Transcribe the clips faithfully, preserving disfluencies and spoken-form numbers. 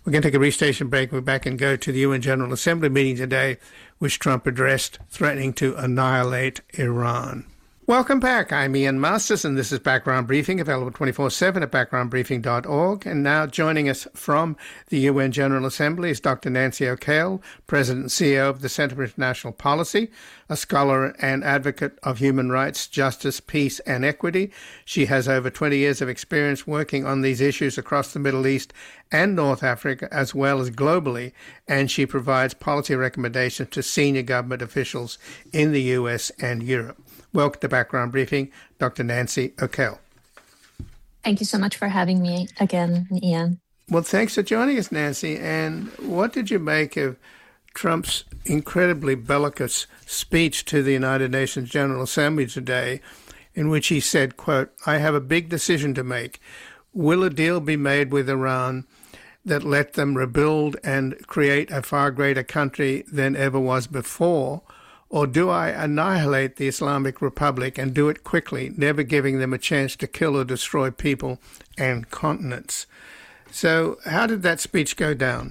We're going to take a restation break. We're back and go to the U N General Assembly meeting today, which Trump addressed, threatening to annihilate Iran. Welcome back. I'm Ian Masters, and this is Background Briefing, available twenty-four seven at background briefing dot org. And now joining us from the U N General Assembly is Doctor Nancy O'Kell, President and C E O of the Center for International Policy, a scholar and advocate of human rights, justice, peace, and equity. She has over twenty years of experience working on these issues across the Middle East and North Africa, as well as globally, and she provides policy recommendations to senior government officials in the U S and Europe. Welcome to Background Briefing, Doctor Nancy O'Kell. Thank you so much for having me again, Ian. Well, thanks for joining us, Nancy. And what did you make of Trump's incredibly bellicose speech to the United Nations General Assembly today, in which he said, quote, "I have a big decision to make. Will a deal be made with Iran that let them rebuild and create a far greater country than ever was before? Or do I annihilate the Islamic Republic and do it quickly, never giving them a chance to kill or destroy people and continents?" So how did that speech go down?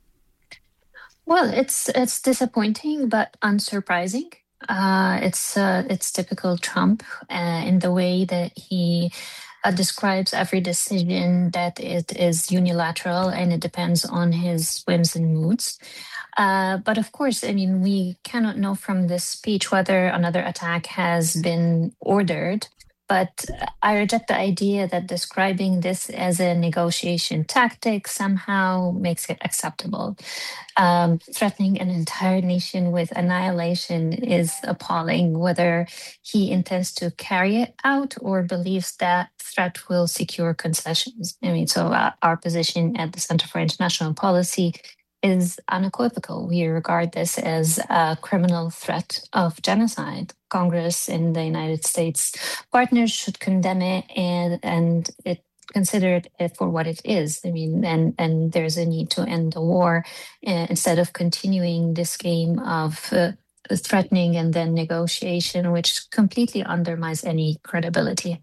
Well, it's it's disappointing, but unsurprising. Uh, it's uh, it's typical Trump uh, in the way that he uh, describes every decision that it is unilateral and it depends on his whims and moods. Uh, but of course, I mean, we cannot know from this speech whether another attack has been ordered. But I reject the idea that describing this as a negotiation tactic somehow makes it acceptable. Um, threatening an entire nation with annihilation is appalling, whether he intends to carry it out or believes that threat will secure concessions. I mean, so uh, our position at the Center for International Policy is unequivocal. We regard this as a criminal threat of genocide. Congress in the United States partners should condemn it and and it consider it for what it is. I mean, and and there's a need to end the war uh, instead of continuing this game of uh, threatening and then negotiation, which completely undermines any credibility.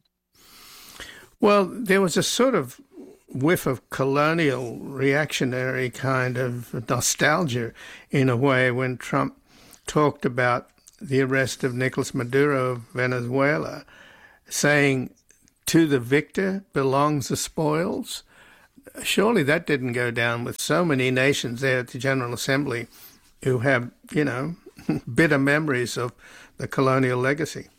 Well, there was a sort of whiff of colonial reactionary kind of nostalgia in a way when Trump talked about the arrest of Nicolas Maduro of Venezuela, saying, "To the victor belongs the spoils." Surely that didn't go down with so many nations there at the General Assembly who have, you know, bitter memories of the colonial legacy.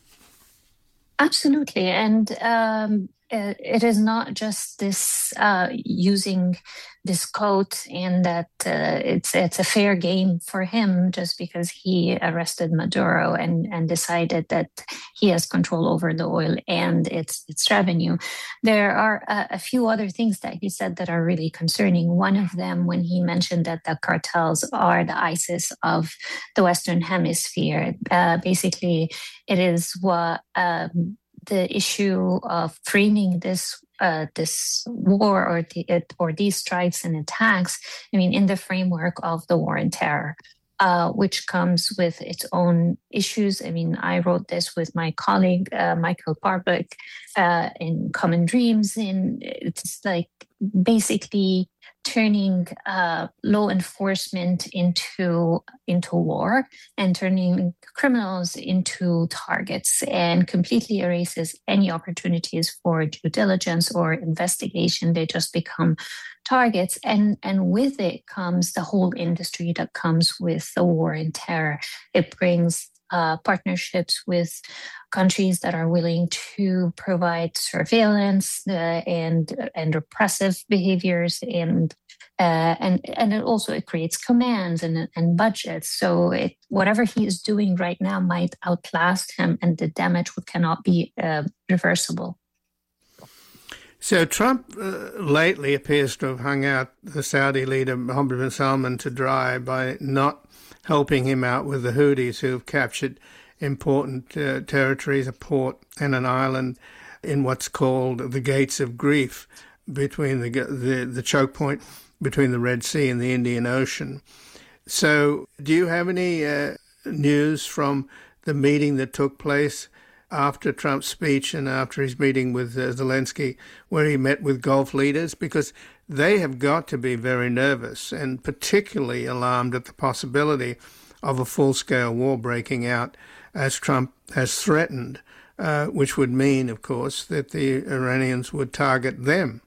Absolutely. And um, it is not just this uh, using this quote and that uh, it's it's a fair game for him just because he arrested Maduro and, and decided that he has control over the oil and its its revenue. There are a, a few other things that he said that are really concerning. One of them, when he mentioned that the cartels are the ISIS of the Western Hemisphere. Uh, basically, it is what um, the issue of framing this uh, this war or the, it, or these strikes and attacks, I mean, in the framework of the war on terror, uh, which comes with its own issues. I mean, I wrote this with my colleague, uh, Michael Parbuck, uh, in Common Dreams. And it's like basically turning uh, law enforcement into into war and turning criminals into targets and completely erases any opportunities for due diligence or investigation. They just become targets. And, and with it comes the whole industry that comes with the war in terror. It brings Uh, partnerships with countries that are willing to provide surveillance uh, and and repressive behaviors, and uh, and and it also it creates commands and and budgets. So it, whatever he is doing right now might outlast him, and the damage cannot be uh, reversible. So Trump uh, lately appears to have hung out the Saudi leader Mohammed bin Salman to dry by not helping him out with the Houthis, who have captured important uh, territories, a port and an island in what's called the Gates of Grief, between the, the the choke point between the Red Sea and the Indian Ocean. So do you have any uh, news from the meeting that took place after Trump's speech and after his meeting with uh, Zelensky, where he met with Gulf leaders? Because they have got to be very nervous and particularly alarmed at the possibility of a full-scale war breaking out, as Trump has threatened, uh, which would mean, of course, that the Iranians would target them.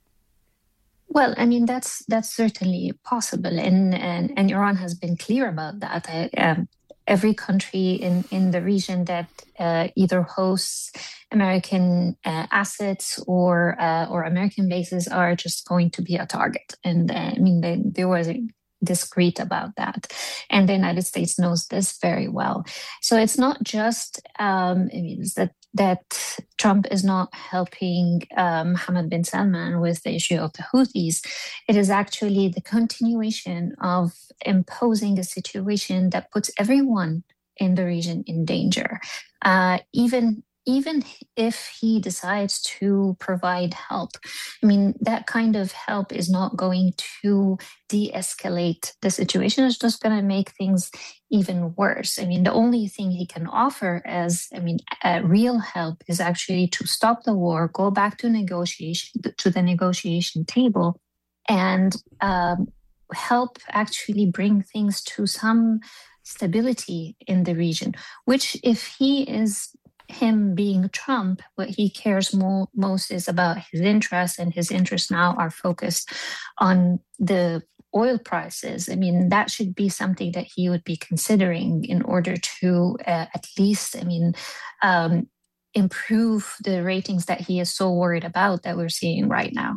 Well, I mean, that's that's certainly possible, and and, and Iran has been clear about that. I, um, every country in, in the region that uh, either hosts American uh, assets or uh, or American bases are just going to be a target. And uh, I mean, they, they were discreet about that. And the United States knows this very well. So it's not just um, it means that that Trump is not helping um, Mohammed bin Salman with the issue of the Houthis. It is actually the continuation of imposing a situation that puts everyone in the region in danger. Uh, even even if he decides to provide help, I mean, that kind of help is not going to de-escalate the situation. It's just going to make things even worse. I mean, the only thing he can offer as, I mean, uh, real help is actually to stop the war, go back to negotiation, to the negotiation table, and um, help actually bring things to some stability in the region, which if he is him being Trump, what he cares more, most is about his interests, and his interests now are focused on the oil prices. I mean, that should be something that he would be considering in order to uh, at least, I mean, um, improve the ratings that he is so worried about that we're seeing right now.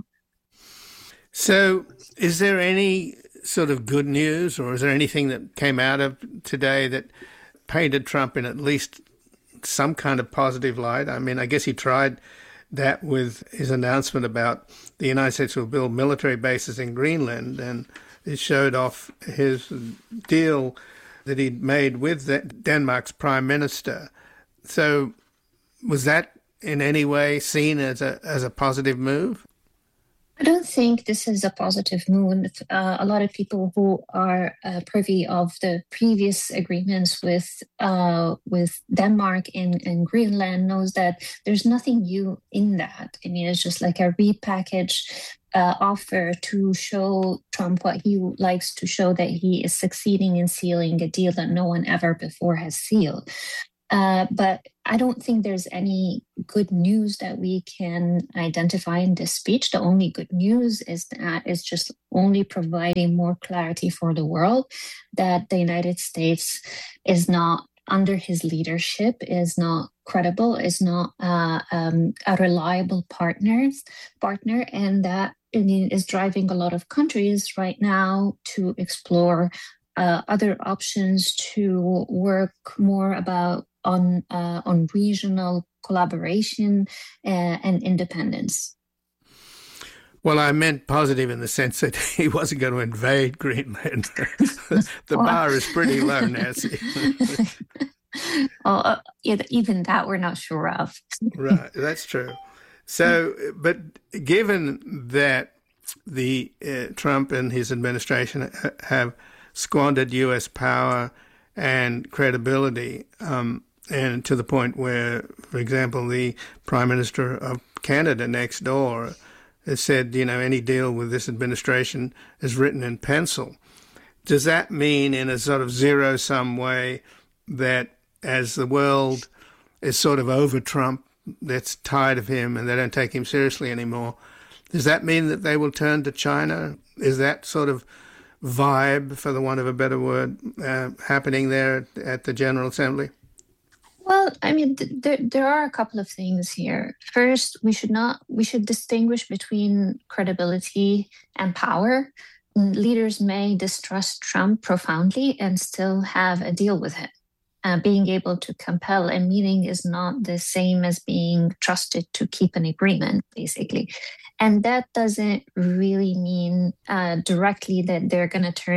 So is there any sort of good news, or is there anything that came out of today that painted Trump in at least some kind of positive light? I mean, I guess he tried that with his announcement about the United States will build military bases in Greenland, and it showed off his deal that he'd made with the, Denmark's prime minister. So was that in any way seen as a as a positive move? I don't think this is a positive move. Uh, a lot of people who are uh, privy of the previous agreements with uh, with Denmark and, and Greenland knows that there's nothing new in that. I mean, it's just like a repackaged uh, offer to show Trump what he likes to show, that he is succeeding in sealing a deal that no one ever before has sealed. Uh, but I don't think there's any good news that we can identify in this speech. The only good news is that it's just only providing more clarity for the world that the United States is not, under his leadership, is not credible, is not uh, um, a reliable partners, partner, and that it is driving a lot of countries right now to explore uh, other options, to work more about on uh, on regional collaboration uh, and independence. Well, I meant positive in the sense that he wasn't going to invade Greenland. The bar is pretty low, Nancy. Well, uh, even that we're not sure of. Right, that's true. So, but given that the uh, Trump and his administration have squandered U S power and credibility, um, and to the point where, for example, the Prime Minister of Canada next door has said, you know, any deal with this administration is written in pencil. Does that mean in a sort of zero-sum way that as the world is sort of over Trump, that's tired of him and they don't take him seriously anymore, does that mean that they will turn to China? Is that sort of vibe, for the want of a better word, uh, happening there at the General Assembly? Well, I mean, th- there there are a couple of things here. First, we should not we should distinguish between credibility and power. Leaders may distrust Trump profoundly and still have a deal with him. Uh, being able to compel a meeting is not the same as being trusted to keep an agreement, basically. And that doesn't really mean uh, directly that they're going to turn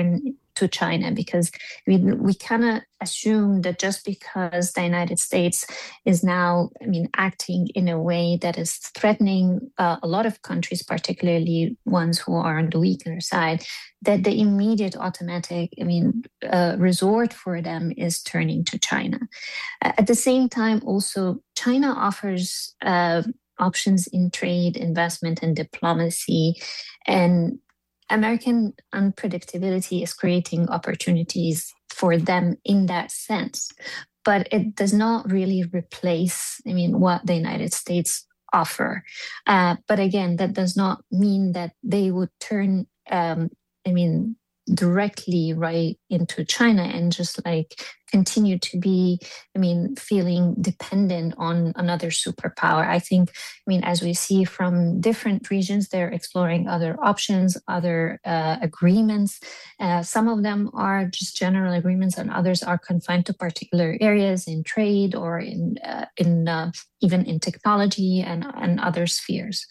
to China, because I mean, we cannot assume that just because the United States is now, I mean, acting in a way that is threatening uh, a lot of countries, particularly ones who are on the weaker side, that the immediate automatic, I mean, uh, resort for them is turning to China. At the same time, also, China offers uh, options in trade, investment, and diplomacy, and American unpredictability is creating opportunities for them in that sense. But it does not really replace, I mean, what the United States offer. Uh, but again, that does not mean that they would turn, um, I mean, directly right into China and just like continue to be, I mean, feeling dependent on another superpower. I think, I mean, as we see from different regions, they're exploring other options, other uh, agreements. Uh, some of them are just general agreements, and others are confined to particular areas in trade or in uh, in uh, even in technology and and other spheres.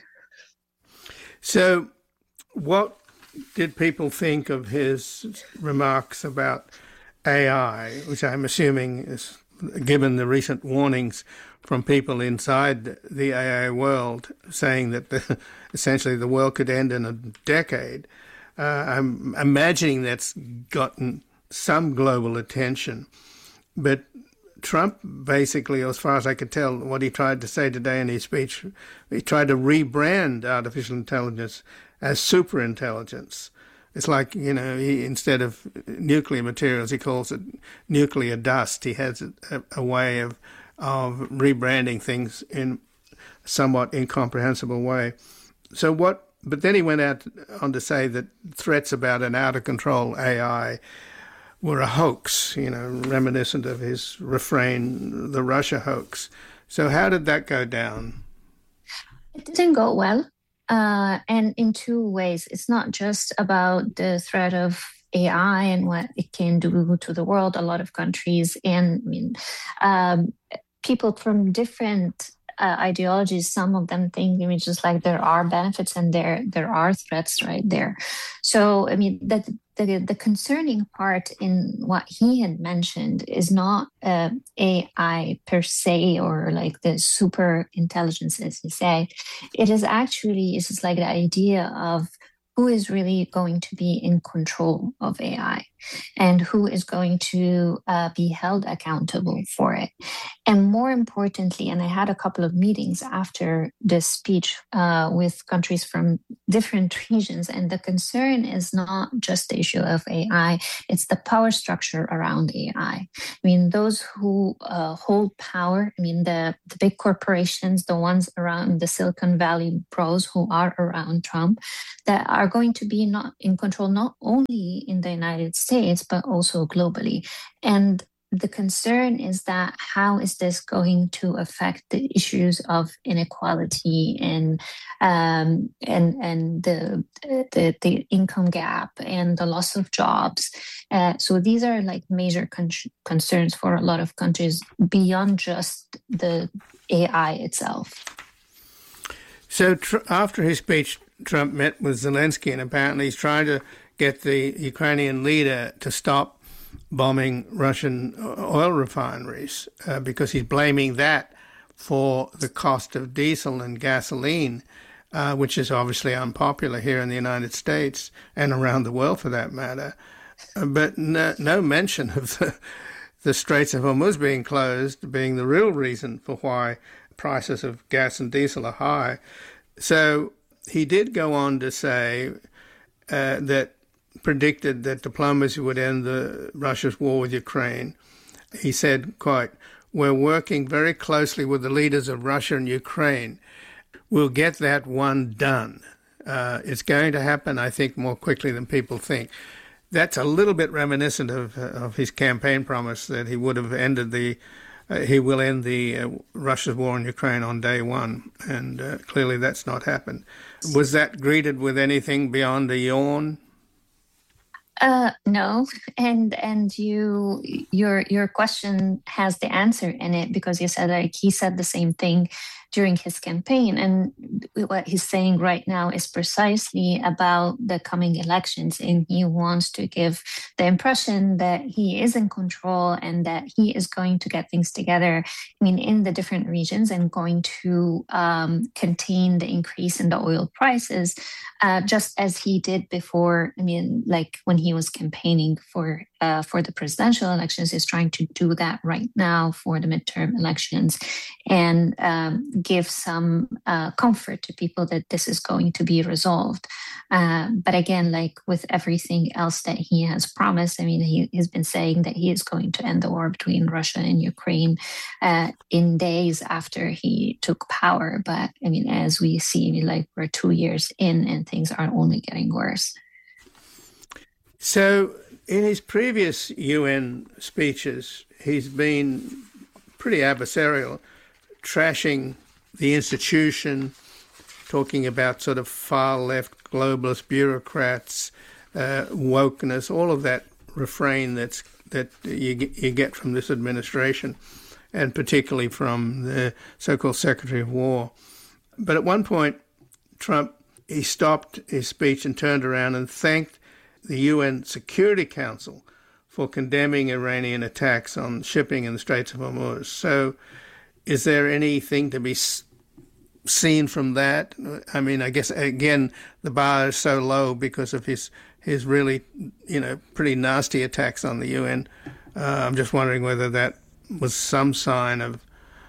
So, what did people think of his remarks about A I, which I'm assuming is, given the recent warnings from people inside the A I world, saying that the, essentially the world could end in a decade? Uh, I'm imagining that's gotten some global attention. But Trump basically, as far as I could tell, what he tried to say today in his speech, he tried to rebrand artificial intelligence as superintelligence. It's like, you know, he, instead of nuclear materials, he calls it nuclear dust. He has a, a way of of rebranding things in a somewhat incomprehensible way. So what? But then he went out on to say that threats about an out-of-control A I were a hoax, you know, reminiscent of his refrain, the Russia hoax. So how did that go down? It didn't go well. Uh, and in two ways. It's not just about the threat of A I and what it can do to the world. A lot of countries and I mean, um, people from different uh, ideologies, some of them think, I mean, just like there are benefits and there there are threats right there. So, I mean, that the, the concerning part in what he had mentioned is not uh, A I per se or like the super intelligence, as you say. It is actually, it's just like the idea of who is really going to be in control of A I and who is going to uh, be held accountable for it. And more importantly, and I had a couple of meetings after this speech uh, with countries from different regions, and the concern is not just the issue of A I, it's the power structure around A I. I mean, those who uh, hold power, I mean, the, the big corporations, the ones around the Silicon Valley pros who are around Trump, that are going to be not in control, not only in the United States, but also globally. And the concern is that how is this going to affect the issues of inequality and um, and and the, the the income gap and the loss of jobs? Uh, so these are like major con- concerns for a lot of countries beyond just the A I itself. So tr- after his speech, Trump met with Zelensky, and apparently he's trying to get the Ukrainian leader to stop bombing Russian oil refineries uh, because he's blaming that for the cost of diesel and gasoline, uh, which is obviously unpopular here in the United States and around the world for that matter. Uh, but no, no mention of the, the Straits of Hormuz being closed being the real reason for why prices of gas and diesel are high. So he did go on to say uh, that predicted that diplomacy would end the Russia's war with Ukraine. He said, quote, "We're working very closely with the leaders of Russia and Ukraine. We'll get that one done. Uh, it's going to happen, I think, more quickly than people think." That's a little bit reminiscent of of his campaign promise that he would have ended the, uh, he will end the uh, Russia's war in Ukraine on day one, and uh, clearly that's not happened. Was that greeted with anything beyond a yawn? Uh, no, and and you your your question has the answer in it, because you said like he said the same thing during his campaign. And what he's saying right now is precisely about the coming elections. And he wants to give the impression that he is in control and that he is going to get things together, I mean, in the different regions, and going to um, contain the increase in the oil prices, uh, just as he did before. I mean, like when he was campaigning for uh, for the presidential elections, he's trying to do that right now for the midterm elections, and um, give some uh, comfort to people that this is going to be resolved. Uh, but again, like with everything else that he has promised, I mean, he has been saying that he is going to end the war between Russia and Ukraine uh, in days after he took power. But I mean, as we see, like we're two years in and things are only getting worse. So in his previous U N speeches, he's been pretty adversarial, trashing the institution, talking about sort of far-left globalist bureaucrats, uh, wokeness, all of that refrain that's that you get, you get from this administration, and particularly from the so-called Secretary of War. But at one point, Trump, he stopped his speech and turned around and thanked the U N Security Council for condemning Iranian attacks on shipping in the Straits of Hormuz. So is there anything to be seen from that? I mean, I guess, again, the bar is so low because of his, his really, you know, pretty nasty attacks on the U N. Uh, I'm just wondering whether that was some sign of,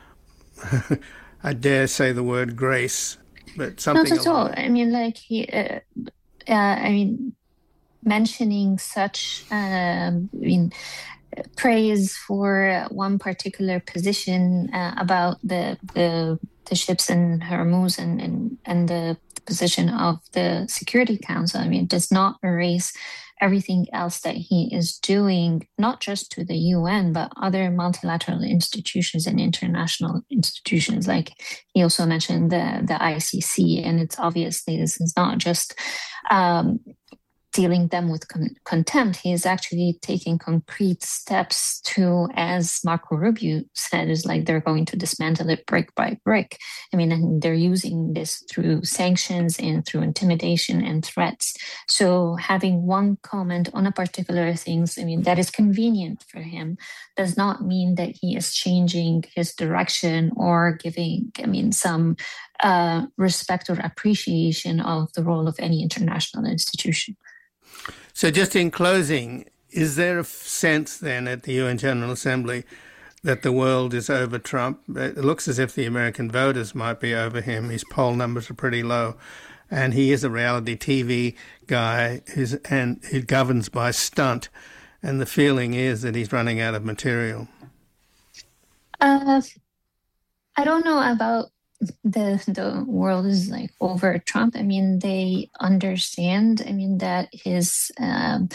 I dare say the word grace, but something. Not at all. I mean, like, he, uh, uh, I mean, mentioning such, um, I mean, praise for one particular position uh, about the, the the ships in Hormuz and, and, and the position of the Security Council, I mean, does not erase everything else that he is doing, not just to the U N, but other multilateral institutions and international institutions. Like he also mentioned the, the I C C, and it's obviously this is not just um, dealing them with con- contempt. He is actually taking concrete steps to, as Marco Rubio said, is like they're going to dismantle it brick by brick. I mean, and they're using this through sanctions and through intimidation and threats. So having one comment on a particular things, I mean, that is convenient for him, does not mean that he is changing his direction or giving, I mean, some uh, respect or appreciation of the role of any international institution. So just in closing, is there a sense then at the U N General Assembly that the world is over Trump? It looks as if the American voters might be over him. His poll numbers are pretty low. And he is a reality T V guy who's, and who governs by stunt. And the feeling is that he's running out of material. Uh, I don't know about the the world is like over Trump. I mean, they understand, I mean, that his um,